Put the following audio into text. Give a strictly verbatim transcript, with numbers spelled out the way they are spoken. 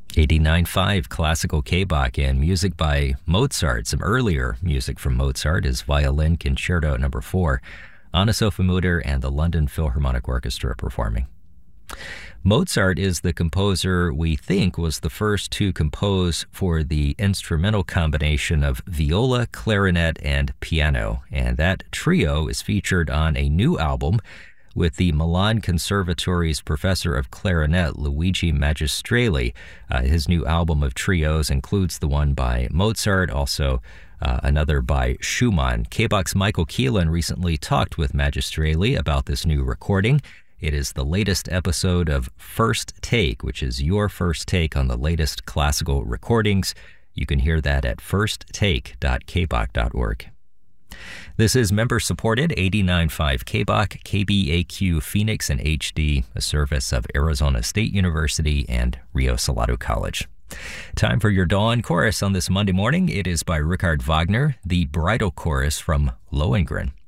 eighty-nine point five Classical K-Bach and music by Mozart. Some earlier music from Mozart is Violin Concerto Number four, Anna Sophomoeder and the London Philharmonic Orchestra performing. Mozart is the composer we think was the first to compose for the instrumental combination of viola, clarinet, and piano, and that trio is featured on a new album with the Milan Conservatory's professor of clarinet, Luigi Magistrelli. Uh, his new album of trios includes the one by Mozart, also uh, another by Schumann. K-Bach's Michael Keelan recently talked with Magistrelli about this new recording. It is the latest episode of First Take, which is your first take on the latest classical recordings. You can hear that at first take dot k bach dot org. This is member-supported eighty-nine point five K-Bach, K B A Q Phoenix in H D, a service of Arizona State University and Rio Salado College. Time for your Dawn Chorus on this Monday morning. It is by Richard Wagner, the Bridal Chorus from Lohengrin.